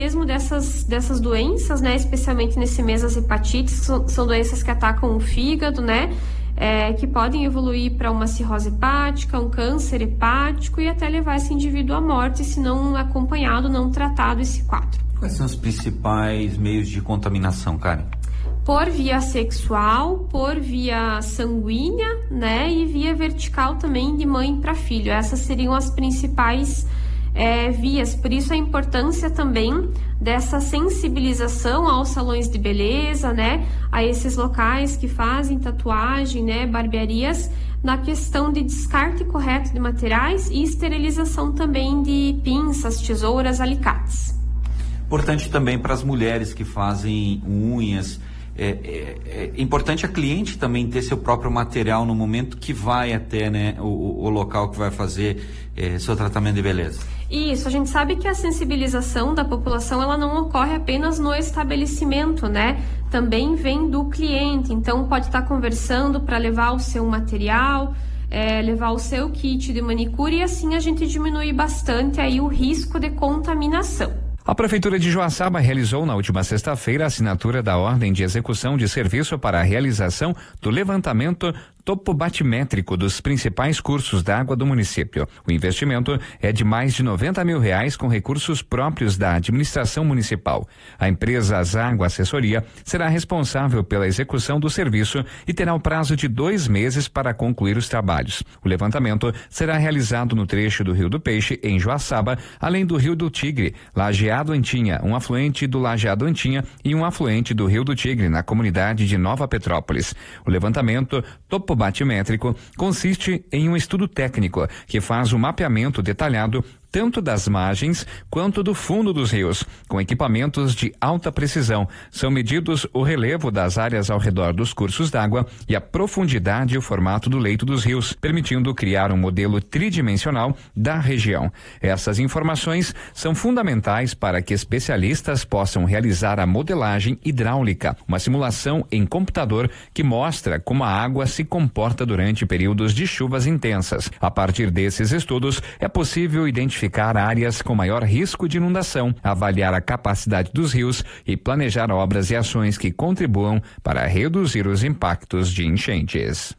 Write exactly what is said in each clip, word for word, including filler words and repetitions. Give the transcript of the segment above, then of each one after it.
mesmo dessas, dessas doenças, né, especialmente nesse mês as hepatites, são, são doenças que atacam o fígado, né, é, que podem evoluir para uma cirrose hepática, um câncer hepático e até levar esse indivíduo à morte se não acompanhado, não tratado esse quadro. Quais são os principais meios de contaminação, Karen? Por via sexual, por via sanguínea, né, e via vertical também de mãe para filho. Essas seriam as principais É, vias, por isso a importância também dessa sensibilização aos salões de beleza, né, a esses locais que fazem tatuagem, né, barbearias, na questão de descarte correto de materiais e esterilização também de pinças, tesouras, alicates. Importante também para as mulheres que fazem unhas. É, é, é importante a cliente também ter seu próprio material no momento que vai até, né, o, o local que vai fazer é, seu tratamento de beleza. Isso, a gente sabe que a sensibilização da população ela não ocorre apenas no estabelecimento, né? Também vem do cliente, então pode estar conversando para levar o seu material, é, levar o seu kit de manicure e assim a gente diminui bastante aí o risco de contaminação. A Prefeitura de Joaçaba realizou na última sexta-feira a assinatura da ordem de execução de serviço para a realização do levantamento topobatimétrico dos principais cursos d'água do município. O investimento é de mais de noventa mil reais com recursos próprios da administração municipal. A empresa Zágua Assessoria será responsável pela execução do serviço e terá o prazo de dois meses para concluir os trabalhos. O levantamento será realizado no trecho do Rio do Peixe, em Joaçaba, além do Rio do Tigre, Lajeado Antinha, um afluente do Lajeado Antinha e um afluente do Rio do Tigre, na comunidade de Nova Petrópolis. O levantamento topo batimétrico consiste em um estudo técnico que faz o mapeamento detalhado tanto das margens quanto do fundo dos rios, com equipamentos de alta precisão. São medidos o relevo das áreas ao redor dos cursos d'água e a profundidade e o formato do leito dos rios, permitindo criar um modelo tridimensional da região. Essas informações são fundamentais para que especialistas possam realizar a modelagem hidráulica, uma simulação em computador que mostra como a água se comporta durante períodos de chuvas intensas. A partir desses estudos, é possível identificar áreas com maior risco de inundação, avaliar a capacidade dos rios e planejar obras e ações que contribuam para reduzir os impactos de enchentes.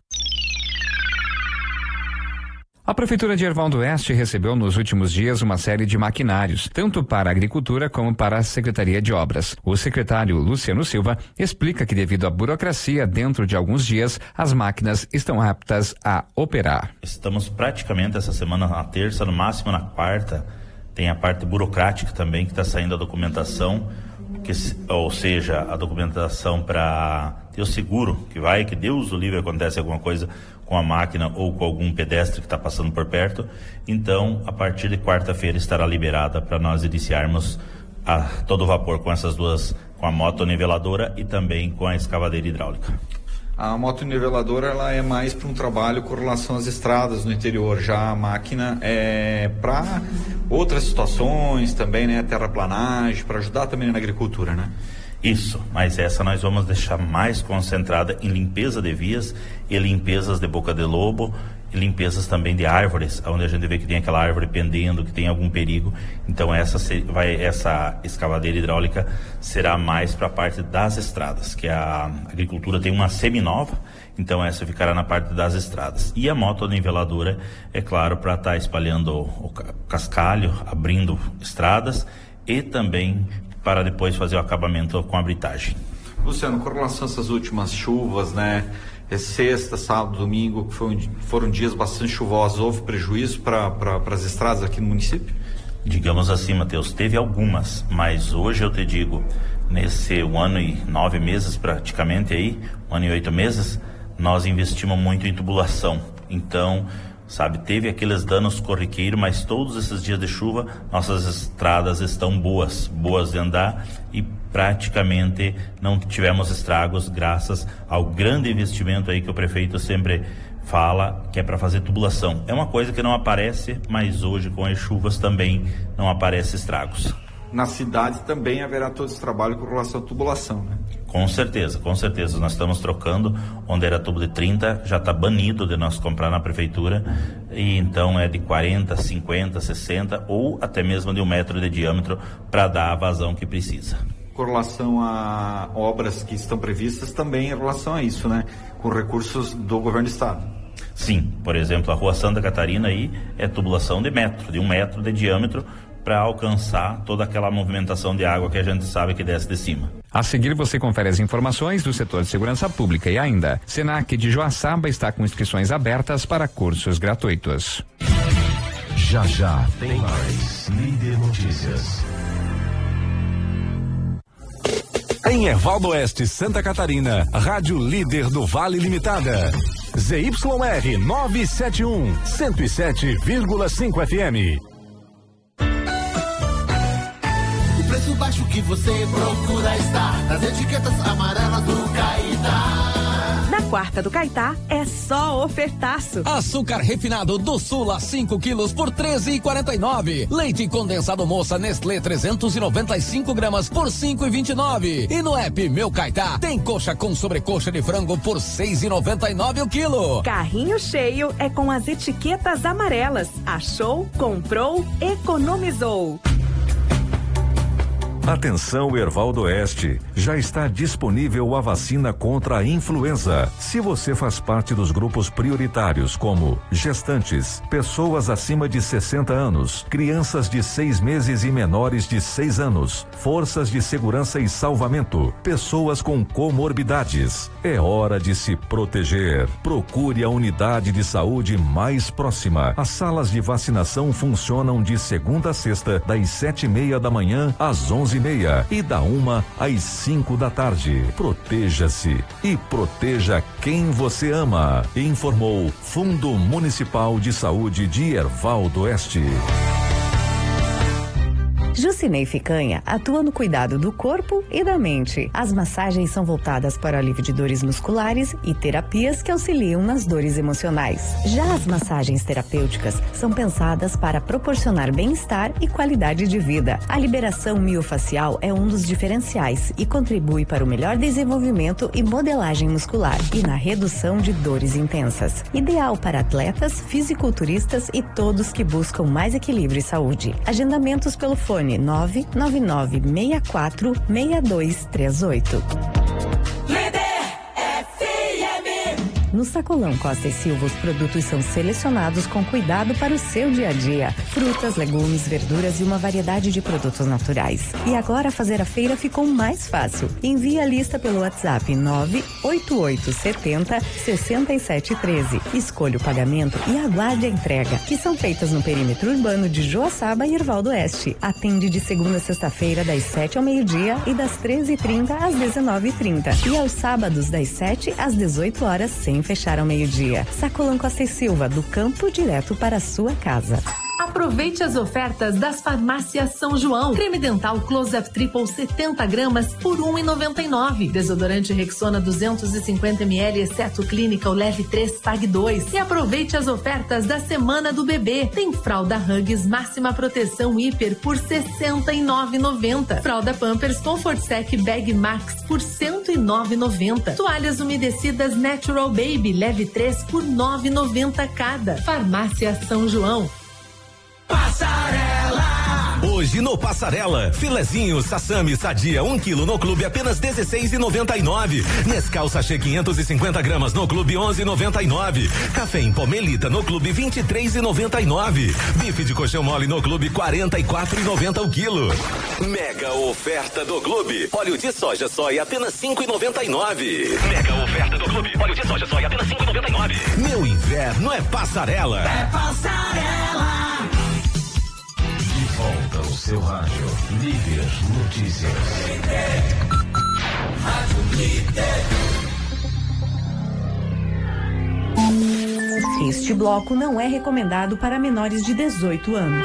A Prefeitura de Erval do Oeste recebeu nos últimos dias uma série de maquinários, tanto para a agricultura como para a Secretaria de Obras. O secretário Luciano Silva explica que devido à burocracia, dentro de alguns dias, as máquinas estão aptas a operar. Estamos praticamente essa semana na terça, no máximo na quarta, tem a parte burocrática também que está saindo a documentação, que, ou seja, a documentação para ter o seguro que vai, que Deus o livre acontece alguma coisa com a máquina ou com algum pedestre que está passando por perto. Então, a partir de quarta-feira estará liberada para nós iniciarmos a todo vapor com essas duas, com a motoniveladora e também com a escavadeira hidráulica. A motoniveladora ela é mais para um trabalho com relação às estradas no interior, já a máquina é para outras situações também, né, terraplanagem, para ajudar também na agricultura, né? Isso, mas essa nós vamos deixar mais concentrada em limpeza de vias e limpezas de boca de lobo e limpezas também de árvores, onde a gente vê que tem aquela árvore pendendo, que tem algum perigo. Então essa, vai, essa escavadeira hidráulica será mais para a parte das estradas, que a agricultura tem uma seminova, então essa ficará na parte das estradas. E a motoniveladora, é claro, para estar tá espalhando o cascalho, abrindo estradas e também para depois fazer o acabamento com a britagem. Luciano, com relação a essas últimas chuvas, né? É sexta, sábado, domingo, que foi, foram dias bastante chuvosos, houve prejuízo para pra, as estradas aqui no município? Digamos assim, Matheus, teve algumas, mas hoje eu te digo, nesse um ano e nove meses praticamente aí, um ano e oito meses, nós investimos muito em tubulação. Então, sabe, teve aqueles danos corriqueiros, mas todos esses dias de chuva, nossas estradas estão boas, boas de andar e praticamente não tivemos estragos graças ao grande investimento aí que o prefeito sempre fala, que é para fazer tubulação. É uma coisa que não aparece, mas hoje com as chuvas também não aparece estragos. na cidade também haverá todo esse trabalho com relação à tubulação, né? Com certeza, com certeza. Nós estamos trocando, onde era tubo de trinta, já está banido de nós comprar na prefeitura, e então é de quarenta, cinquenta, sessenta ou até mesmo de um metro de diâmetro para dar a vazão que precisa. Com relação a obras que estão previstas também em relação a isso, né? Com recursos do governo do estado. Sim, por exemplo, a rua Santa Catarina aí é tubulação de metro, de um metro de diâmetro, para alcançar toda aquela movimentação de água que a gente sabe que desce de cima. A seguir você confere as informações do setor de segurança pública e ainda, Senac de Joaçaba está com inscrições abertas para cursos gratuitos. Já já tem mais Líder Notícias. Em Ervaldo Oeste, Santa Catarina, Rádio Líder do Vale Limitada. Z Y R novecentos e setenta e um, cento e sete vírgula cinco F M. O preço baixo que você procura está nas etiquetas amarelas do Caetá. Na quarta do Caetá é só ofertaço. Açúcar refinado do Sul a cinco quilos por treze e quarenta e nove. Leite condensado Moça Nestlé trezentos e noventa e cinco gramas por cinco e vinte e nove. E no app Meu Caetá tem coxa com sobrecoxa de frango por seis e noventa e nove o quilo. Carrinho cheio é com as etiquetas amarelas. Achou, comprou, economizou. Atenção, Ervaldo Oeste, já está disponível a vacina contra a influenza. Se você faz parte dos grupos prioritários como gestantes, pessoas acima de sessenta anos, crianças de seis meses e menores de seis anos, forças de segurança e salvamento, pessoas com comorbidades, é hora de se proteger. Procure a unidade de saúde mais próxima. As salas de vacinação funcionam de segunda a sexta, das sete e meia da manhã às onze e meia e da uma às cinco da tarde. Proteja-se e proteja quem você ama. Informou Fundo Municipal de Saúde de Ervaldo Oeste. Jucinei Ficanha atua no cuidado do corpo e da mente. As massagens são voltadas para alívio de dores musculares e terapias que auxiliam nas dores emocionais. Já as massagens terapêuticas são pensadas para proporcionar bem-estar e qualidade de vida. A liberação miofacial é um dos diferenciais e contribui para o melhor desenvolvimento e modelagem muscular e na redução de dores intensas. Ideal para atletas, fisiculturistas e todos que buscam mais equilíbrio e saúde. Agendamentos pelo fone nove nove nove seis quatro seis dois três oito. No Sacolão Costa e Silva, os produtos são selecionados com cuidado para o seu dia a dia. Frutas, legumes, verduras e uma variedade de produtos naturais. E agora fazer a feira ficou mais fácil. Envie a lista pelo WhatsApp nove oito oito sete zero seis sete um três. Escolha o pagamento e aguarde a entrega, que são feitas no perímetro urbano de Joaçaba e Ervaldo Oeste. Atende de segunda a sexta-feira, das sete ao meio-dia e das treze e trinta às dezenove e trinta. E aos sábados, das sete às dezoito horas, sem fechar ao meio-dia. Sacolão Costa e Silva, do campo direto para a sua casa. Aproveite as ofertas das farmácias São João. Creme dental Close-Up Triple setenta gramas por um e noventa e nove. Desodorante Rexona duzentos e cinquenta mililitros, exceto Clinical Leve três, Pague dois. E aproveite as ofertas da Semana do Bebê. Tem fralda Huggies Máxima Proteção Hiper por sessenta e nove reais e noventa centavos. Fralda Pampers Comfort Sec Bag Max por cento e nove reais e noventa centavos. Toalhas umedecidas Natural Baby Leve três por nove reais e noventa centavos cada. Farmácia São João. Passarela! Hoje no Passarela, filezinho, sassami, sadia, um quilo no clube apenas dezesseis reais e noventa e nove. Nescau sachê quinhentos e cinquenta gramas no clube onze reais e noventa e nove. Café em pó Melita no clube vinte e três reais e noventa e nove. Bife de coxão mole no clube quarenta e quatro reais e noventa o quilo. Mega oferta do clube. Óleo de soja soia apenas cinco reais e noventa e nove. Mega oferta do clube. Óleo de soja soia apenas cinco reais e noventa e nove. Meu inverno é Passarela. É Passarela. Volta o seu rádio. Líder Notícias. Rádio Líder. Este bloco não é recomendado para menores de dezoito anos.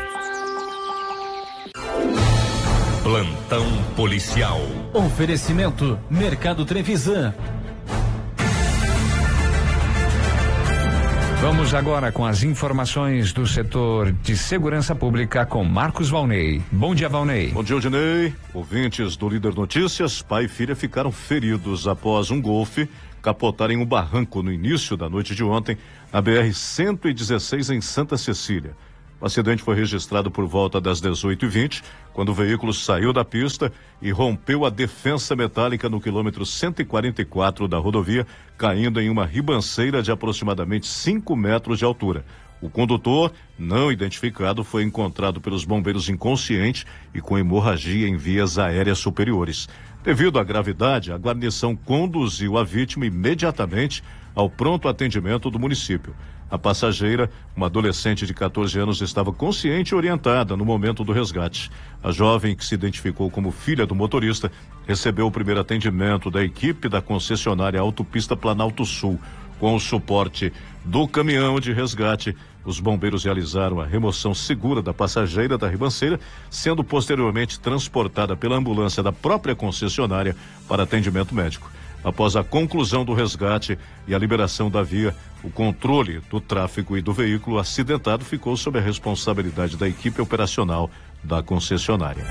Plantão policial. Oferecimento Mercado Trevisan. Vamos agora com as informações do setor de segurança pública com Marcos Valnei. Bom dia, Valnei. Bom dia, Odinei. Ouvintes do Líder Notícias, pai e filha ficaram feridos após um Golfe capotar em um barranco no início da noite de ontem na B R cento e dezesseis em Santa Cecília. O acidente foi registrado por volta das dezoito e vinte, quando o veículo saiu da pista e rompeu a defensa metálica no quilômetro cento e quarenta e quatro da rodovia, caindo em uma ribanceira de aproximadamente cinco metros de altura. O condutor, não identificado, foi encontrado pelos bombeiros inconsciente e com hemorragia em vias aéreas superiores. Devido à gravidade, a guarnição conduziu a vítima imediatamente ao pronto atendimento do município. A passageira, uma adolescente de quatorze anos, estava consciente e orientada no momento do resgate. A jovem, que se identificou como filha do motorista, recebeu o primeiro atendimento da equipe da concessionária Autopista Planalto Sul. Com o suporte do caminhão de resgate, os bombeiros realizaram a remoção segura da passageira da ribanceira, sendo posteriormente transportada pela ambulância da própria concessionária para atendimento médico. Após a conclusão do resgate e a liberação da via, o controle do tráfego e do veículo acidentado ficou sob a responsabilidade da equipe operacional da concessionária.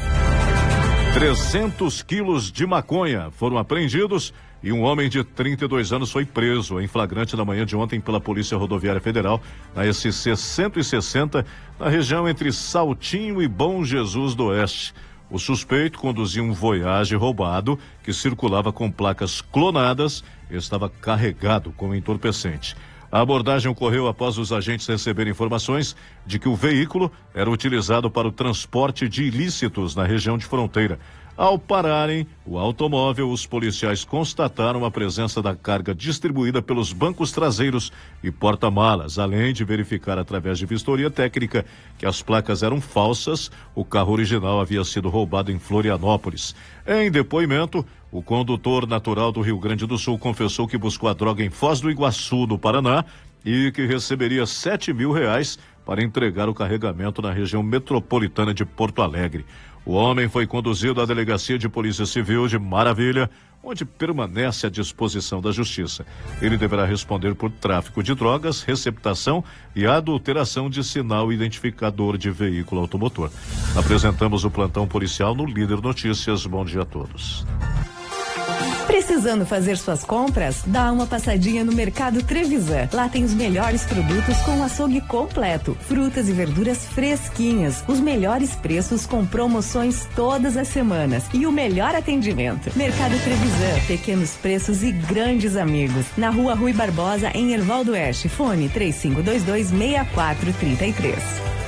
trezentos quilos de maconha foram apreendidos e um homem de trinta e dois anos foi preso em flagrante na manhã de ontem pela Polícia Rodoviária Federal, na S C cento e sessenta, na região entre Saltinho e Bom Jesus do Oeste. O suspeito conduzia um Voyage roubado que circulava com placas clonadas e estava carregado com entorpecente. A abordagem ocorreu após os agentes receberem informações de que o veículo era utilizado para o transporte de ilícitos na região de fronteira. Ao pararem o automóvel, os policiais constataram a presença da carga distribuída pelos bancos traseiros e porta-malas, além de verificar através de vistoria técnica que as placas eram falsas. O carro original havia sido roubado em Florianópolis. Em depoimento, o condutor natural do Rio Grande do Sul confessou que buscou a droga em Foz do Iguaçu, no Paraná, e que receberia sete mil reais para entregar o carregamento na região metropolitana de Porto Alegre. O homem foi conduzido à Delegacia de Polícia Civil de Maravilha, onde permanece à disposição da Justiça. Ele deverá responder por tráfico de drogas, receptação e adulteração de sinal identificador de veículo automotor. Apresentamos o plantão policial no Líder Notícias. Bom dia a todos. Precisando fazer suas compras? Dá uma passadinha no Mercado Trevisan. Lá tem os melhores produtos com um açougue completo, frutas e verduras fresquinhas, os melhores preços com promoções todas as semanas e o melhor atendimento. Mercado Trevisan, pequenos preços e grandes amigos. Na Rua Rui Barbosa, em Erval do Oeste. Fone três cinco dois dois, seis quatro três três.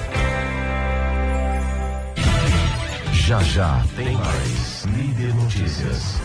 Já já tem mais Líder Notícias.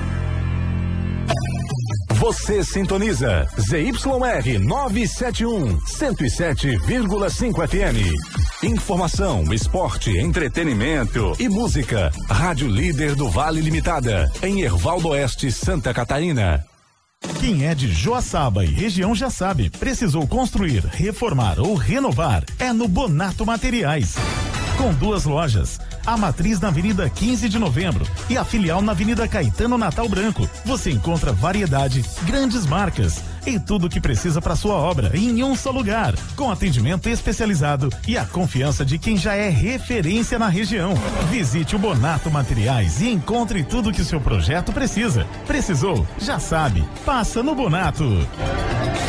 Você sintoniza Z Y R novecentos e setenta e um, cento e sete vírgula cinco F M. Informação, esporte, entretenimento e música. Rádio Líder do Vale Limitada, em Erval do Oeste, Santa Catarina. Quem é de Joaçaba e região já sabe, precisou construir, reformar ou renovar, é no Bonato Materiais. Com duas lojas, a matriz na Avenida quinze de Novembro e a filial na Avenida Caetano Natal Branco. Você encontra variedade, grandes marcas e tudo o que precisa para sua obra em um só lugar, com atendimento especializado e a confiança de quem já é referência na região. Visite o Bonato Materiais e encontre tudo que o seu projeto precisa. Precisou? Já sabe. Passa no Bonato.